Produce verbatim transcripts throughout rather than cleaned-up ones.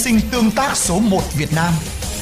sinh tương tác số một Việt Nam.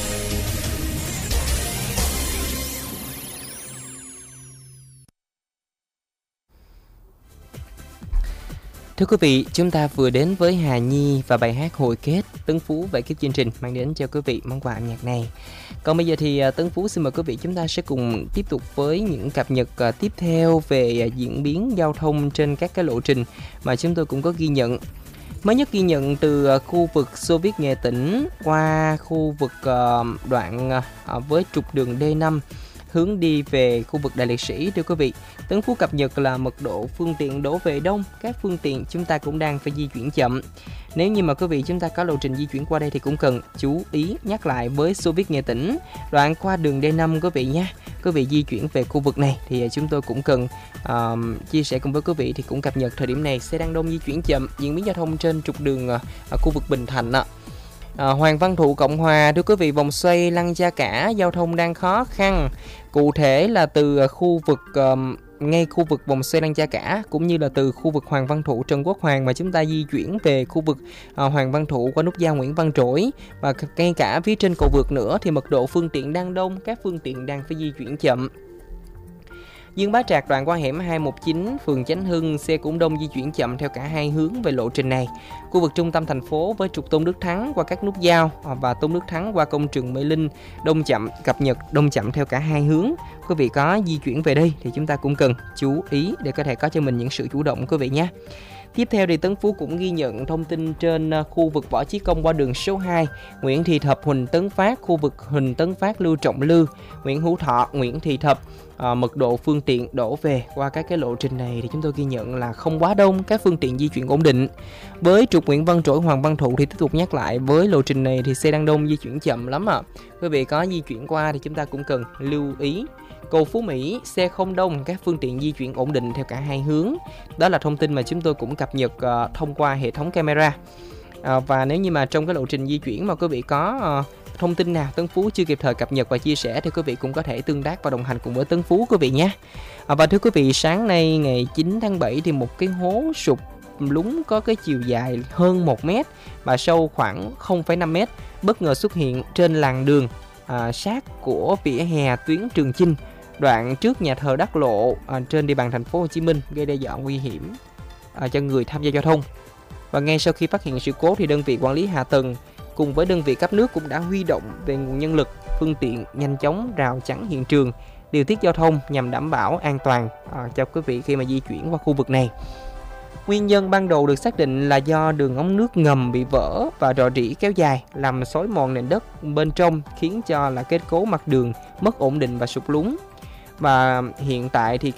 Thưa quý vị, chúng ta vừa đến với Hà Nhi và bài hát Hồi Kết. Tấn Phú về kết chương trình mang đến cho quý vị món quà âm nhạc này. Còn bây giờ thì Tấn Phú xin mời quý vị chúng ta sẽ cùng tiếp tục với những cập nhật tiếp theo về diễn biến giao thông trên các cái lộ trình mà chúng tôi cũng có ghi nhận. Mới nhất ghi nhận từ khu vực Xô Viết Nghệ Tĩnh qua khu vực đoạn với trục đường D năm hướng đi về khu vực Đại Liệt Sĩ. Thưa quý vị, Tấn Phú cập nhật là mật độ phương tiện đổ về đông, các phương tiện chúng ta cũng đang phải di chuyển chậm. Nếu như mà quý vị chúng ta có lộ trình di chuyển qua đây thì cũng cần chú ý nhắc lại với Xô Viết Nghệ Tĩnh, đoạn qua đường D năm quý vị nhé. Quý vị di chuyển về khu vực này thì chúng tôi cũng cần uh, chia sẻ cùng với quý vị thì cũng cập nhật thời điểm này xe đang đông di chuyển chậm, diễn biến giao thông trên trục đường uh, ở khu vực Bình Thạnh ạ. À, Hoàng Văn Thụ Cộng Hòa, thưa quý vị, vòng xoay Lăng Cha Cả giao thông đang khó khăn, cụ thể là từ khu vực uh, ngay khu vực vòng xoay Lăng Cha Cả cũng như là từ khu vực Hoàng Văn Thụ Trần Quốc Hoàng mà chúng ta di chuyển về khu vực uh, Hoàng Văn Thụ qua nút giao Nguyễn Văn Trỗi và ngay cả phía trên cầu vượt nữa thì mật độ phương tiện đang đông, các phương tiện đang phải di chuyển chậm. Dương Bá Trạc đoạn qua hẻm hai một chín phường Chánh Hưng, xe cũng đông di chuyển chậm theo cả hai hướng về lộ trình này. Khu vực trung tâm thành phố với trục Tôn Đức Thắng qua các nút giao và Tôn Đức Thắng qua công trường Mê Linh đông chậm, cập nhật đông chậm theo cả hai hướng. Quý vị có di chuyển về đây thì chúng ta cũng cần chú ý để có thể có cho mình những sự chủ động quý vị nhé. Tiếp theo thì Tấn Phú cũng ghi nhận thông tin trên khu vực Võ Chí Công qua đường số hai, Nguyễn Thị Thập, Huỳnh Tấn Phát, khu vực Huỳnh Tấn Phát, Lưu Trọng Lư, Nguyễn Hữu Thọ, Nguyễn Thị Thập. À, mật độ phương tiện đổ về qua các cái lộ trình này thì chúng tôi ghi nhận là không quá đông, các phương tiện di chuyển ổn định. Với trục Nguyễn Văn Trỗi, Hoàng Văn Thụ thì tiếp tục nhắc lại với lộ trình này thì xe đang đông di chuyển chậm lắm ạ. À. Quý vị có di chuyển qua thì chúng ta cũng cần lưu ý. Cầu Phú Mỹ, xe không đông, các phương tiện di chuyển ổn định theo cả hai hướng. Đó là thông tin mà chúng tôi cũng cập nhật uh, thông qua hệ thống camera. Uh, và nếu như mà trong cái lộ trình di chuyển mà quý vị có uh, thông tin nào Tấn Phú chưa kịp thời cập nhật và chia sẻ thì quý vị cũng có thể tương tác và đồng hành cùng với Tấn Phú quý vị nhé. À, và thưa quý vị, sáng nay ngày chín tháng bảy thì một cái hố sụt lún có cái chiều dài hơn một mét và sâu khoảng không phẩy năm mét bất ngờ xuất hiện trên làn đường à, sát của vỉa hè tuyến Trường Chinh, đoạn trước nhà thờ Đắc Lộ à, trên địa bàn thành phố Hồ Chí Minh, gây đe dọa nguy hiểm à, cho người tham gia giao thông. Và ngay sau khi phát hiện sự cố thì đơn vị quản lý hạ tầng cùng với đơn vị cấp nước cũng đã huy động về nguồn nhân lực, phương tiện nhanh chóng rào chắn hiện trường, điều tiết giao thông nhằm đảm bảo an toàn à, cho quý vị khi mà di chuyển qua khu vực này. Nguyên nhân ban đầu được xác định là do đường ống nước ngầm bị vỡ và rò rỉ kéo dài làm xói mòn nền đất bên trong, khiến cho là kết cấu mặt đường mất ổn định và sụt lún. Và hiện tại thì